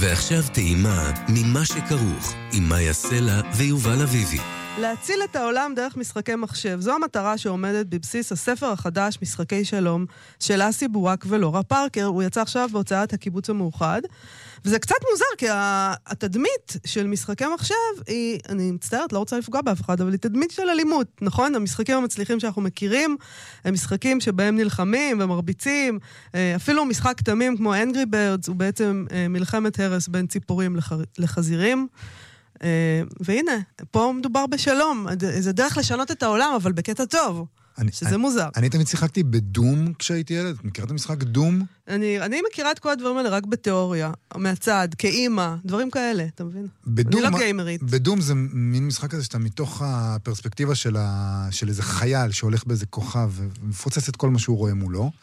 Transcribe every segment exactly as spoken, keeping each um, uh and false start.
ועכשיו טעימה ממה שכרוך עם מאיה סלע ויובל אביבי. להציל את העולם דרך משחקי מחשב. זו המטרה שעומדת בבסיס הספר החדש, משחקי שלום, של אסי בואק ולורה פארקר. הוא יצא עכשיו בהוצאת הקיבוץ המאוחד. וזה קצת מוזר, כי התדמית של משחקי מחשב היא, אני מצטערת, לא רוצה לפגוע באף אחד, אבל היא תדמית של אלימות, נכון? המשחקים המצליחים שאנחנו מכירים, הם משחקים שבהם נלחמים ומרביצים. אפילו משחק תמים כמו Angry Birds, הוא בעצם מלחמת הרס בין ציפורים לחזירים. והנה, פה מדובר בשלום. זה דרך לשנות את העולם, אבל בקטע טוב. שזה מוזר. אני תמיד שיחקתי בדום כשהייתי ילד. מכירה את המשחק דום? אני מכירה את כל הדברים האלה רק בתיאוריה, מהצד, כאימא, דברים כאלה, אתה מבין? אני לא גיימרית. בדום זה מין משחק הזה שאתה מתוך הפרספקטיבה של איזה חייל שהולך באיזה כוכב ומפוצץ את כל מה שהוא רואה מולו.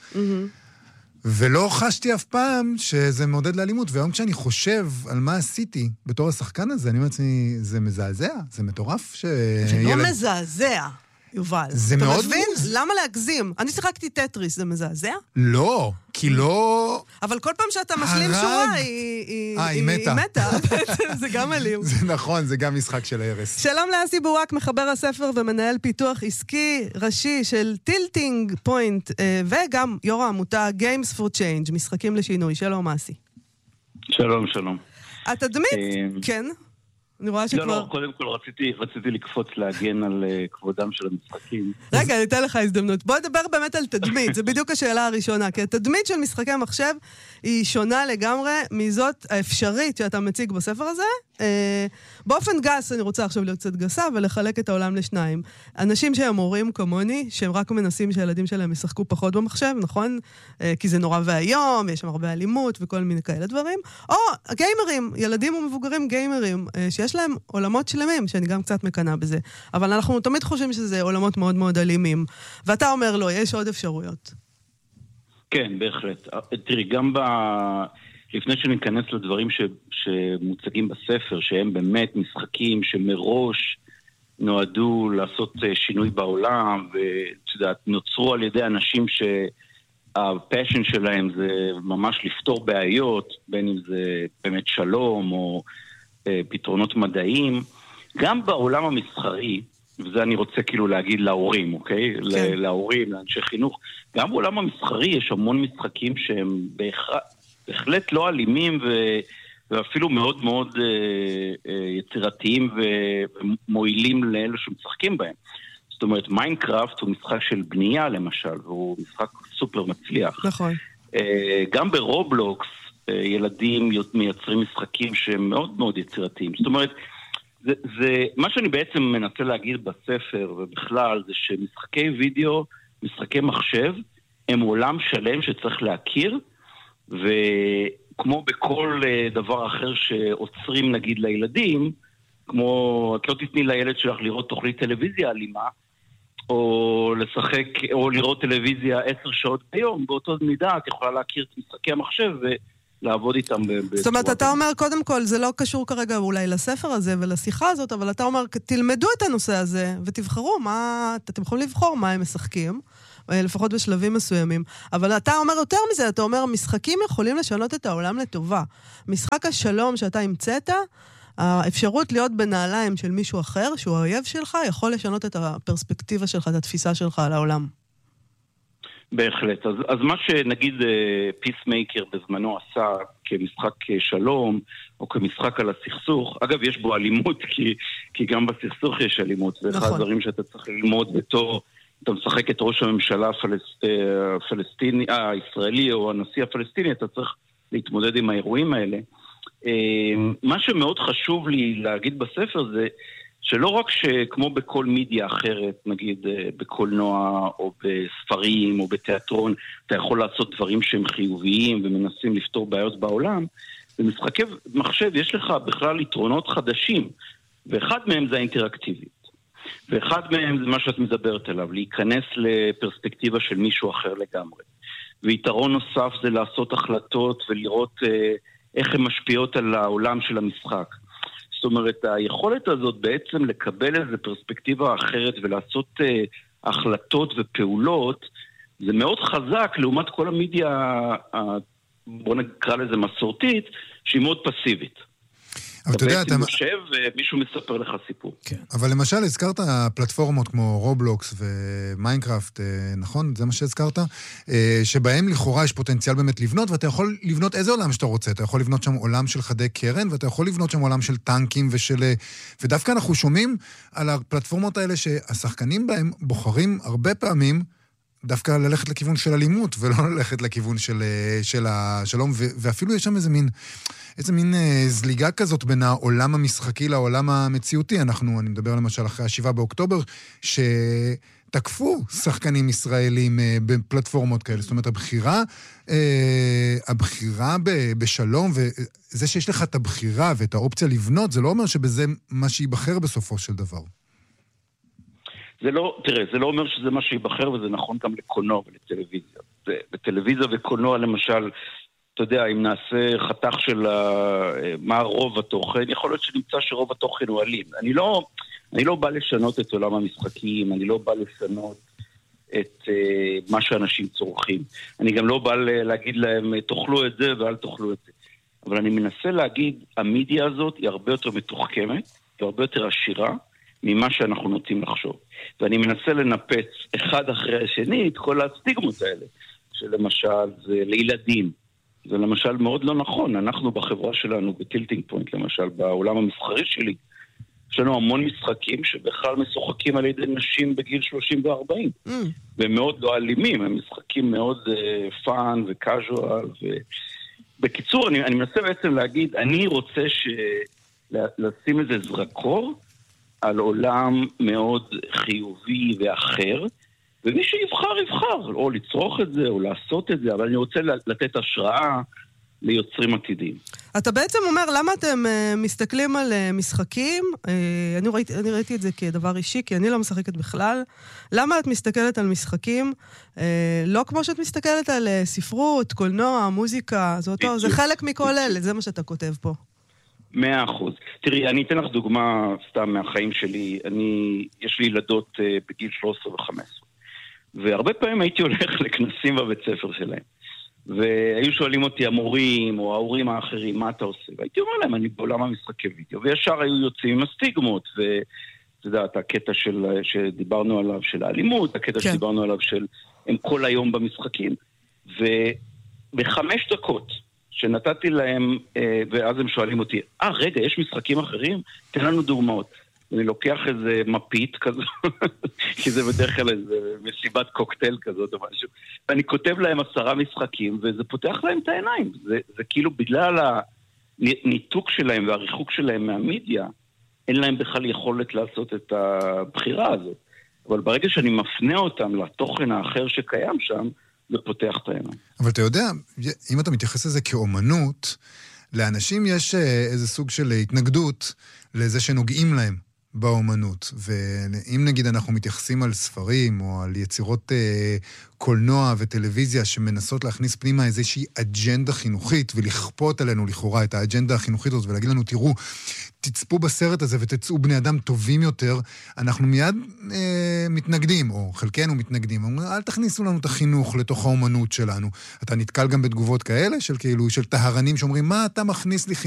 ולא חשתי אף פעם שזה מעודד לאלימות, והיום כשאני חושב על מה עשיתי בתור השחקן הזה, אני אומר לעצמי, זה מזעזע, זה מטורף ש... זה לא מזעזע, יובל. זה מאוד... אתה מבין? למה להגזים? אני שיחקתי טטריס, זה מזעזע? לא, כי לא... אבל כל פעם שאתה משלים שורה, היא מתה. זה גם אלים. זה נכון, זה גם משחק של הרס. שלום לאסי בואק, מחבר הספר ומנהל פיתוח עסקי ראשי של טילטינג פוינט, וגם יו"ר העמותה Games for Change, משחקים לשינוי. שלום אסי. שלום, שלום. התדמית, כן. אני רואה שכבר... לא, לא, קודם כל רציתי, רציתי לקפוץ להגן על uh, כבודם של המשחקים. רגע, אני אתן לך הזדמנות. בוא נדבר באמת על תדמית, זה בדיוק השאלה הראשונה, כי התדמית של משחקי מחשב היא שונה לגמרי מזאת האפשרית שאתה מציג בספר הזה. אה, באופן גס, אני רוצה עכשיו להיות קצת גסה, ולחלק את העולם לשניים. אנשים שהם הורים כמוני, שהם רק מנסים שהילדים שלהם ישחקו פחות במחשב, נכון? אה, כי זה נורא והיום, יש שם הרבה אלימות וכל מיני כאלה דברים. או גיימרים, ילדים ומבוגרים גיימרים, אה, שיש להם עולמות שלמים, שאני גם קצת מקנה בזה. אבל אנחנו תמיד חושבים שזה עולמות מאוד מאוד אלימים. ואתה אומר לו, יש עוד אפשרויות. כן, בהחלט. תראי, גם ב... לפני שניכנס לדברים ש... שמוצגים בספר, שהם באמת משחקים שמראש נועדו לעשות שינוי בעולם, ותדעת, נוצרו על ידי אנשים שהפשן שלהם זה ממש לפתור בעיות, בין אם זה באמת שלום או פתרונות מדעיים, גם בעולם המסחרי, וזה אני רוצה כאילו להגיד להורים, אוקיי? כן. להורים, לאנשי חינוך, גם בעולם המסחרי יש המון משחקים שהם בהכרח, בהחלט לא אלימים ו... ואפילו מאוד מאוד אה, אה, יצירתיים ומועילים לאלו שמשחקים בהם. זאת אומרת, מיינקראפט הוא משחק של בנייה למשל, והוא משחק סופר מצליח. נכון. אה, גם ברובלוקס, ילדים מייצרים משחקים שהם מאוד מאוד יצירתיים. זאת אומרת, זה, זה, מה שאני בעצם מנסה להגיד בספר ובכלל, זה שמשחקי וידאו, משחקי מחשב, הם עולם שלם שצריך להכיר, וכמו בכל דבר אחר שעוצרים נגיד לילדים, כמו, את לא תתני לילד שלך לראות תוכנית טלוויזיה אלימה, או לשחק, או לראות טלוויזיה עשר שעות ביום, באותו מידה את יכולה להכיר את משחקי המחשב ו... לעבוד איתם. זאת אומרת, אתה אומר, קודם כל, זה לא קשור כרגע אולי לספר הזה ולשיחה הזאת, אבל אתה אומר, תלמדו את הנושא הזה ותבחרו מה, אתם יכולים לבחור מה הם משחקים, לפחות בשלבים מסוימים. אבל אתה אומר יותר מזה, אתה אומר, משחקים יכולים לשנות את העולם לטובה. משחק השלום שאתה המצאת, האפשרות להיות בנעליים של מישהו אחר, שהוא האויב שלך, יכול לשנות את הפרספקטיבה שלך, את התפיסה שלך על העולם. בהחלט. אז, אז מה שנגיד פיסמייקר בזמנו עשה כמשחק שלום, או כמשחק על הסכסוך, אגב יש בו אלימות, כי, כי גם בסכסוך יש אלימות, ואחד נכון. הדברים שאתה צריך ללמוד בתור, אתה משחק את ראש הממשלה הפלס, הפלסטיני, הישראלי, או הנשיא הפלסטיני, אתה צריך להתמודד עם האירועים האלה. מה שמאוד חשוב לי להגיד בספר זה, שלא רק שכמו בכל מידיה אחרת, נגיד בקולנוע או בספרים או בתיאטרון, אתה יכול לעשות דברים שהם חיוביים ומנסים לפתור בעיות בעולם, במשחקי מחשב יש לך בכלל יתרונות חדשים, ואחד מהם זה האינטראקטיבית. ואחד מהם זה מה שאת מדברת עליו, להיכנס לפרספקטיבה של מישהו אחר לגמרי. ויתרון נוסף זה לעשות החלטות ולראות איך הן משפיעות על העולם של המשחק. זאת אומרת, היכולת הזאת בעצם לקבל איזו פרספקטיבה אחרת ולעשות uh, החלטות ופעולות, זה מאוד חזק לעומת כל המידיה בוא נקרא לזה מסורתית, שהיא מאוד פסיבית. אבל אתה יודע, אתה... בעצם יושב ומישהו מספר לך סיפור. כן. אבל למשל, הזכרת פלטפורמות כמו רובלוקס ומיינקראפט, נכון? זה מה שהזכרת? שבהם לכאורה יש פוטנציאל באמת לבנות, ואתה יכול לבנות איזה עולם שאתה רוצה. אתה יכול לבנות שם עולם של חדי קרן, ואתה יכול לבנות שם עולם של טנקים ושל... ודווקא אנחנו שומעים על הפלטפורמות האלה שהשחקנים בהם בוחרים הרבה פעמים דווקא ללכת לכיוון של אלימות, ולא ללכת לכיוון של, של השלום, ואפילו יש שם איזה מין... איזה מין אה, זליגה כזאת בין העולם המשחקי לעולם המציאותי. אנחנו, אני מדבר למשל אחרי השבעה באוקטובר, שתקפו שחקנים ישראלים אה, בפלטפורמות כאלה. זאת אומרת, הבחירה, אה, הבחירה ב, בשלום, וזה שיש לך את הבחירה ואת האופציה לבנות, זה לא אומר שבזה מה שיבחר בסופו של דבר. זה לא, תראה, זה לא אומר שזה מה שיבחר, וזה נכון גם לקולנוע ולטלוויזיה. בטלוויזיה וקולנוע, למשל, אתה יודע, אם נעשה חתך של מה רוב התוכן, יכול להיות שנמצא שרוב התוכן הוא אלים. אני לא, אני לא בא לשנות את עולם המשחקים, אני לא בא לשנות את uh, מה שאנשים צורכים. אני גם לא בא להגיד להם, תאכלו את זה ואל תאכלו את זה. אבל אני מנסה להגיד, המדיה הזאת היא הרבה יותר מתוחכמת, היא הרבה יותר עשירה, ממה שאנחנו נוטים לחשוב. ואני מנסה לנפץ אחד אחרי השני את כל הסטיגמות האלה, שלמשל זה לילדים. זה למשל מאוד לא נכון. אנחנו בחברה שלנו, בטילטינג פוינט למשל, בעולם המסחרי שלי, יש לנו המון משחקים שבכלל משוחקים על ידי נשים בגיל שלושים וארבעים. Mm. והם מאוד לא אלימים, הם משחקים מאוד uh, פאן וקאז'ואל. ו... בקיצור, אני, אני מנסה בעצם להגיד, אני רוצה ש... לשים איזה זרקור על עולם מאוד חיובי ואחר, ומי שיבחר, יבחר, או לצרוך את זה, או לעשות את זה, אבל אני רוצה לתת השראה ליוצרים עתידים. אתה בעצם אומר, למה אתם uh, מסתכלים על uh, משחקים? Uh, אני, ראיתי, אני ראיתי את זה כדבר אישי, כי אני לא משחקת בכלל. למה את מסתכלת על משחקים? Uh, לא כמו שאת מסתכלת על uh, ספרות, קולנוע, מוזיקה, זה, אותו, זה חלק מכל אלה, זה מה שאתה כותב פה. מאה אחוז. תראי, אני אתן לך דוגמה סתם מהחיים שלי. אני, יש לי ילדות uh, בגיל שלוש עשרה וחמש עשרה. והרבה פעמים הייתי הולך לכנסים בבית ספר שלהם. והיו שואלים אותי המורים או ההורים האחרים, מה אתה עושה? והייתי אומר להם, אני בעולם המשחקי וידאו. וישר היו יוצאים עם הסטיגמות. ואתה יודע, הקטע של, שדיברנו עליו של האלימות, הקטע כן. שדיברנו עליו של הם כל היום במשחקים. ובחמש דקות שנתתי להם, ואז הם שואלים אותי, אה, רגע, יש משחקים אחרים? תן לנו דוגמאות. אני לוקח איזה מפית כזו, כי זה בדרך כלל איזה מסיבת קוקטייל כזאת או משהו, ואני כותב להם עשרה משחקים, וזה פותח להם את העיניים. זה, זה כאילו בגלל הניתוק שלהם והריחוק שלהם מהמדיה, אין להם בכלל יכולת לעשות את הבחירה הזאת. אבל ברגע שאני מפנה אותם לתוכן האחר שקיים שם, זה פותח את העיניים. אבל אתה יודע, אם אתה מתייחס לזה כאומנות, לאנשים יש איזה סוג של התנגדות לזה שנוגעים להם. באומנות, ואם נגיד אנחנו מתייחסים על ספרים או על יצירות אה, קולנוע וטלוויזיה שמנסות להכניס פנימה איזושהי אג'נדה חינוכית ולכפות עלינו לכאורה את האג'נדה החינוכית הזאת ולהגיד לנו, תראו, תצפו בסרט הזה ותצאו בני אדם טובים יותר, אנחנו מיד אה, מתנגדים, או חלקנו מתנגדים, אומרים, אל תכניסו לנו את החינוך לתוך האומנות שלנו. אתה נתקל גם בתגובות כאלה של כאילו, של טהרנים שאומרים, מה אתה מכניס לי חינוך?